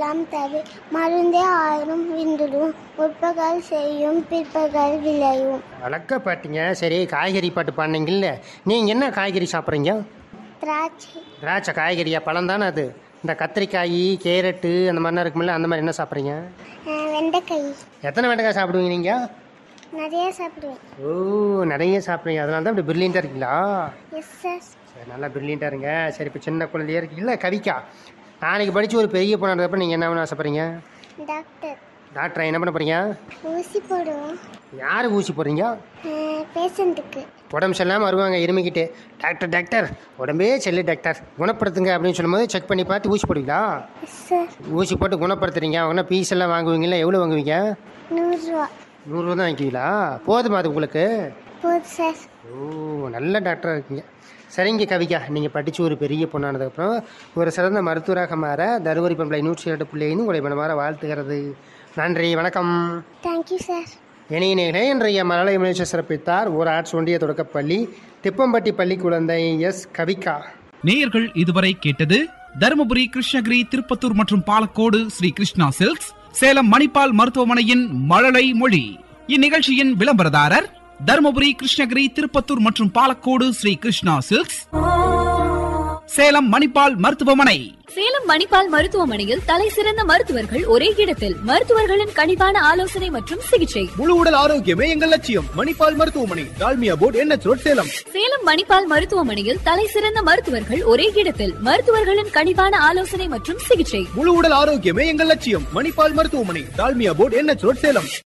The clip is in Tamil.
எல்லாம் தவிர மருந்தே ஆயிரம் விந்துடும் முற்பகல் செய்யும் பிற்பகல் விளையும். வழக்க பாட்டிங்க. சரி, காய்கறி பாட்டு பாடினீங்கல்ல, நீங்கள் என்ன காய்கறி சாப்பிட்றீங்க? திராட்சை. திராட்சை காய்கறியா? பழம் தானே அது. இந்த கத்திரிக்காய், கேரட்டு அந்த மாதிரிலாம் இருக்குமில்ல, அந்த மாதிரி என்ன சாப்பிட்றீங்க? வெண்டைக்காய். எத்தனை வெண்டைக்காய் சாப்பிடுவீங்க நீங்கள்? நிறைய சாப்பிடுவேன். ஓ, நிறைய சாப்பிட்றீங்க. அதனால தான் இப்படி பிரில்லியண்ட்டாக இருக்கீங்களா? Yes sir. சரி, நல்லா பிரில்லியண்ட்டாக இருங்க. சரி, இப்போ சின்ன குழந்தையா இருக்கீங்களா கவிக்கா, நாளைக்கு படித்து ஒரு பெரிய பொண்ணாகிறப்ப நீங்கள் என்ன பண்ண ஆசைப்படுறீங்க? டாக்டர். டாக்டரை என்ன பண்ண போகிறீங்க? ஊசி போடுவோம். யாருக்கு ஊசி போடுறீங்க? பேஷண்ட்டுக்கு. உடம்பு சரியில்லாமல் வருவாங்க இருமிக்கிட்டு, டாக்டர் டாக்டர் உடம்பே செல்லு டாக்டர் குணப்படுத்துங்க அப்படின்னு சொல்லும்போது செக் பண்ணி பார்த்து ஊசி போடுவீங்களா? Yes sir. ஊசி போட்டு குணப்படுத்துறீங்க. அவங்கன்னா பீஸ் எல்லாம் வாங்குவீங்களா? எவ்வளோ வாங்குவீங்க? 100 ரூபா. 100 ரூபா தான் வாங்கிக்குவீங்களா? போதுமா அது உங்களுக்கு? போதும் சார். ஓ, நல்ல டாக்டராக இருக்கீங்க. சரிங்க கவிக்கா, நீங்கள் படித்து ஒரு பெரிய பொண்ணானதுக்கப்புறம் ஒரு சிறந்த மருத்துவராக மாற தருமபுரி பண்பலை 102.5 உங்களை மனமாற வாழ்த்துகிறது. நன்றி, வணக்கம். Thank you sir. இணையினே இன்றைய மழலை முயற்சி சிறப்பித்தார் ஒரு ஆர்ட்ஸ் ஒன்றிய தொடக்கப்பள்ளி திப்பம்பட்டி பள்ளி குழந்தை எஸ் கவிக்கா. நேயர்கள் இதுவரை கேட்டது தருமபுரி, கிருஷ்ணகிரி, திருப்பத்தூர் மற்றும் பாலக்கோடு ஸ்ரீ கிருஷ்ணா சில்க்ஸ், சேலம் மணிப்பால் மருத்துவமனையின் மழலை மொழி. இந்நிகழ்ச்சியின் விளம்பரதாரர் தருமபுரி, கிருஷ்ணகிரி, திருப்பத்தூர் மற்றும் பாலக்கோடு ஸ்ரீ கிருஷ்ணா சில்க்ஸ், சேலம் மணிப்பால் மருத்துவமனை. சேலம் மணிப்பால் மருத்துவமனையில் தலை சிறந்த மருத்துவர்கள் ஒரே இடத்தில், மருத்துவர்களின் கனிவான ஆலோசனை மற்றும் சிகிச்சை. முழு உடல் ஆரோக்கியமே எங்கள் லட்சியம். மணிப்பால் மருத்துவமனை, Dalmia board, NH road, Salem. Salem Manipal மருத்துவமனையில் தலை சிறந்த மருத்துவர்கள் ஒரே இடத்தில், மருத்துவர்களின் கனிவான ஆலோசனை மற்றும் சிகிச்சை. முழு உடல் ஆரோக்கியமே எங்கள் லட்சியம். மணிப்பால் மருத்துவமனை, Dalmia board, NH road, Salem.